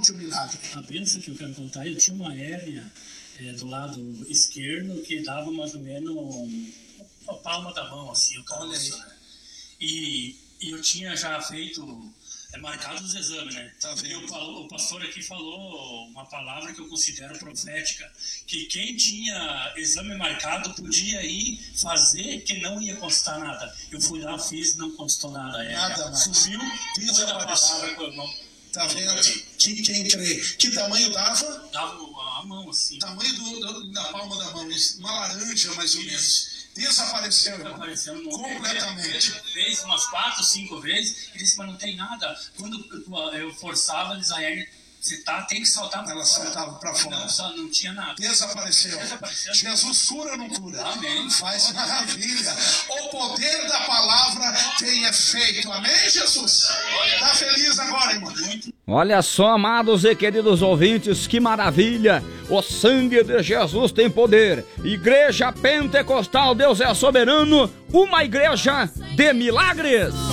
conte o milagre. A bênção que eu quero contar, eu tinha uma hérnia do lado esquerdo que dava mais ou menos a palma da mão, assim, o caroço, né? E eu tinha já feito, marcado os exames, né? Tá vendo? E o pastor aqui falou uma palavra que eu considero profética, que quem tinha exame marcado podia ir fazer, que não ia constar nada. Eu fui lá, fiz, não constou nada. Nada mais. Subiu, Fiz foi a a palavra com a mão. Tá vendo? Quem crê? Que tamanho dava? Dava a mão assim. Tamanho da palma da mão, uma laranja mais ou menos. Desapareceu, irmão. Aparecendo Completamente. Fez umas 4, 5 vezes e disse, mas não tem nada. Quando eu forçava eles, a hérnia, tem que saltar para Ela fora. saltava para fora. Não tinha nada. Desapareceu. Jesus cura ou não cura? Amém. Faz maravilha. O poder da palavra tem efeito. Amém, Jesus? Tá feliz agora, irmão? Olha só, amados e queridos ouvintes, que maravilha! O sangue de Jesus tem poder. Igreja Pentecostal, Deus é soberano, uma igreja de milagres.